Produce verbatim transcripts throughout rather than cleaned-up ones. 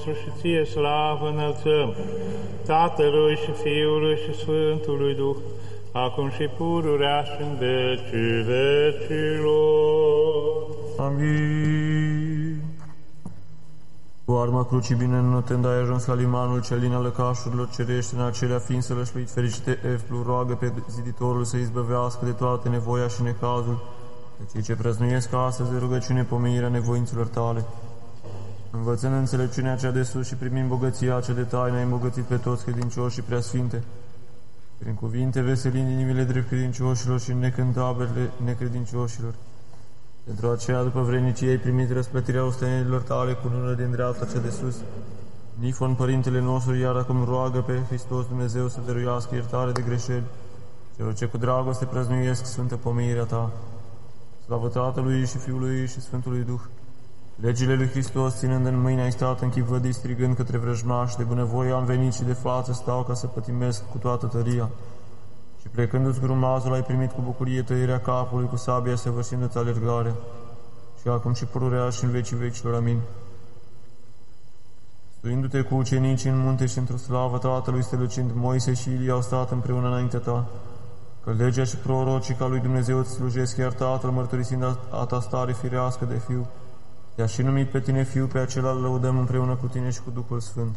nostru și ție slavă înălțăm, Tatălui și Fiului și Sfântului Duh, acum și pururea și în vecii vecilor. Amin. Cu arma crucii bine înotând ai ajuns la limanul cel din alăcașurilor cerești, în acelea fiind sălășluit fericite Efplu, roagă pe ziditorul să izbăvească de toate nevoia și necazul, de cei ce prăznuiesc astăzi de rugăciune pomenirea nevoinților tale. Învățând înțelepciunea cea de sus și primind bogăția cea de taină, ai îmbogățit pe toți credincioși și preasfinte, prin cuvinte veselind inimile drept credincioșilor și necântabrile necredincioșilor. Pentru aceea, după vrednicie, ai primit răsplătirea ostenelilor tale cu lună din dreapta cea de sus. Nifon, părintele nostru, iar acum roagă pe Hristos Dumnezeu să dăruiască iertare de greșeli celor ce cu dragoste prăznuiesc sfântă pomenirea ta. Slavă Tatălui și Fiului și Sfântului Duh. Legile lui Hristos, ținând în mâini, ai stat în chip vădit, strigând către vrăjmași, de bunăvoie am venit și de față stau ca să pătimesc cu toată tăria. Și plecându-ți grumazul, ai primit cu bucurie tăierea capului, cu sabia săvârșindu-ți alergarea. Și acum și pururea și în vecii vecilor. Amin. Stuindu-te cu ucenicii în munte și într-o slavă Tatălui strălucind, Moise și Ilie au stat împreună înaintea ta. Că legea și prorocii ca lui Dumnezeu îți slujesc, iar Tatăl, mărturisind a ta stare firească de Fiu, te-a și numit pe tine Fiu, pe acela îl lăudăm împreună cu tine și cu Duhul Sfânt.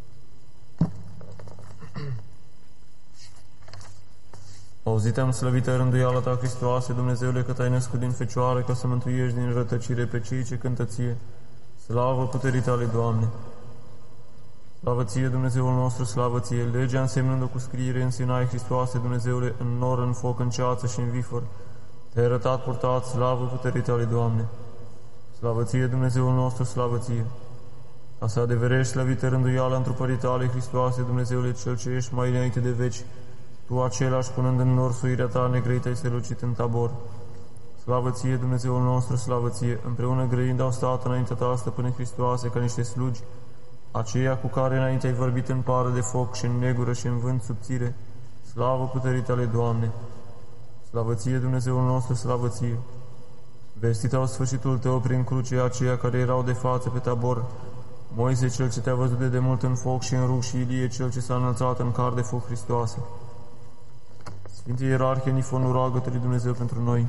Auzitem slăvită rânduiala ta, Hristoase, Dumnezeule, că te-ai născut din Fecioară, ca să mântuiești din rătăcire pe cei ce cântă ție. Slavă puterii tale, Doamne! Slavă ție, Dumnezeul nostru, slavă ție! Legea însemnând-o cu scriere în Sinai, Hristoase, Dumnezeule, în nor, în foc, în ceață și în vifor, te-ai arătat purtat, slavă puterii tale, Doamne! Slavă ție, Dumnezeul nostru, slavă ție! Ca să adeverești slăvită rânduiala întrupării tale, Hristoase, Dumnezeule, cel ce ești mai înainte de veci, tu același, punând în nor suirea ta negrăită, ai strălucit în Tabor. Slavă ție, Dumnezeul nostru, slavă ție! Împreună grăind au stat înaintea ta, stăpâne Hristoase, ca niște slugi, aceia cu care înainte ai vorbit în pară de foc și în negură și în vânt subțire. Slavă puterii tale, Doamne! Slavă ție, Dumnezeul nostru, slavă ție! Vestit au sfârșitul tău prin crucea aceia care erau de față pe Tabor, Moise cel ce te-a văzut de demult în foc și în rug și Ilie cel ce s-a înălțat în car de foc, Hristoase. Sfinte Ierarhie Nifonu, roagă-te lui Dumnezeu pentru noi.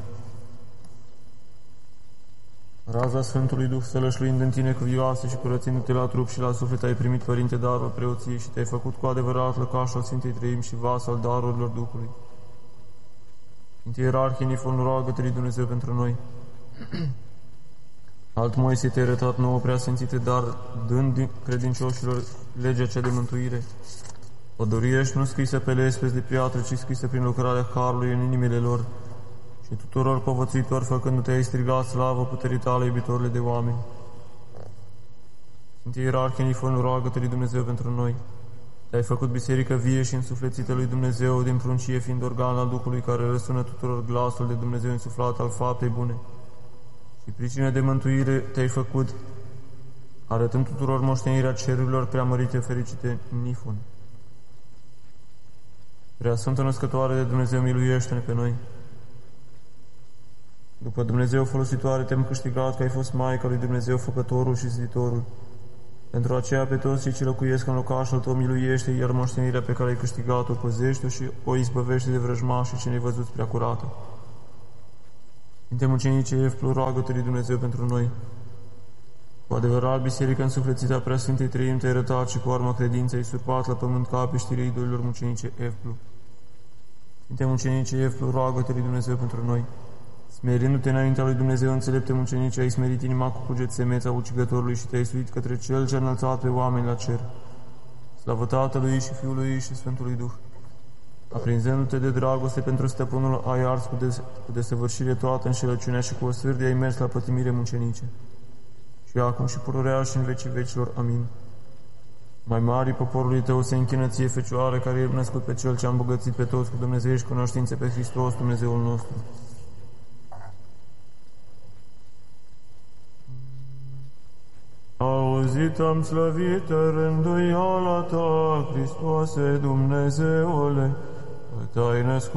Raza Sfântului Duh, sălășluind în tine cuvioase și curățindu-te la trup și la suflet, ai primit, Părinte, darul preoției și te-ai făcut cu adevărat lăcaș al Sfintei Treimi și vas al darurilor Duhului. Sfinte Ierarhie Nifonu, roagă-te lui Dumnezeu pentru noi. Alt Moise te-ai arătat nouă preasfințite, dar dând credincioșilor legea cea de mântuire, o doriești nu scrisă pe lespezi de piatră, ci scrisă prin lucrarea Harului în inimile lor, și tuturor povățuitor, făcându-te, ai strigat slavă puterii tale, iubitorile de oameni. Sfinte Ierarhie Nifonu, roagă-te lui Dumnezeu pentru noi. Te-ai făcut biserică vie și însuflețită lui Dumnezeu, din pruncie fiind organ al Duhului care răsună tuturor glasul de Dumnezeu însuflat al faptei bune. Și pricină de mântuire te-ai făcut, arătând tuturor moștenirea cerurilor preamărite, fericite Nifon. Prea Sfântă Născătoare de Dumnezeu, miluiește-ne pe noi. După Dumnezeu folositoare te-am câștigat, că ai fost Maica lui Dumnezeu, Făcătorul și Ziditorul. Pentru aceea pe toți cei ce locuiesc în locașul tău miluiește, iar moștenirea pe care ai câștigat-o păzește și o izbăvește de vrăjmașii ce ne-ai văzut prea curată. Sfinte Mucenice Efplu, roagă-te lui Dumnezeu pentru noi. Cu adevărat, biserica însuflețită a Preasfintei Treimi te-ai arătat și cu arma credinței ai surpat la pământ capiștile idolilor Mucenice Efplu. Sfinte Mucenice Efplu, roagă-te lui Dumnezeu pentru noi. Smerindu-te înaintea lui Dumnezeu, înțelepte Mucenice, ai smerit inima cu cuget semeța ucigătorului și te-ai suit către Cel ce a înălțat pe oameni la cer. Slavă Tatălui și Fiului și Sfântului Duh. Aprinzându-te de dragoste pentru stăpânul, ai ars cu, des, cu desăvârșire toată înșelăciunea și cu o sfârtie ai mers la pătimire mucenice. Și acum și pururea și în vecii vecilor. Amin. Mai mari poporului tău se închină ție, Fecioară, care e născut pe Cel ce a îmbogățit pe toți cu dumnezeiești cunoștințe, pe Hristos, Dumnezeul nostru. Auzit am slăvită rânduiala ta, Hristoase, Dumnezeule, că te-ai născut